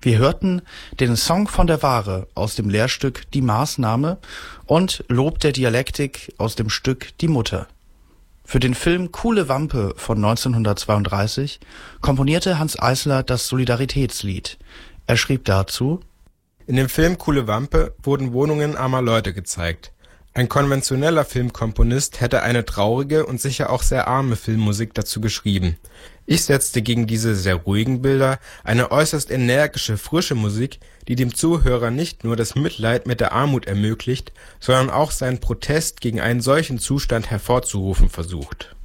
Wir hörten den Song von der Ware aus dem Lehrstück Die Maßnahme und Lob der Dialektik aus dem Stück Die Mutter. Für den Film Kuhle Wampe von 1932 komponierte Hanns Eisler das Solidaritätslied. Er schrieb dazu: In dem Film Kuhle Wampe wurden Wohnungen armer Leute gezeigt. Ein konventioneller Filmkomponist hätte eine traurige und sicher auch sehr arme Filmmusik dazu geschrieben. Ich setzte gegen diese sehr ruhigen Bilder eine äußerst energische, frische Musik, die dem Zuhörer nicht nur das Mitleid mit der Armut ermöglicht, sondern auch seinen Protest gegen einen solchen Zustand hervorzurufen versucht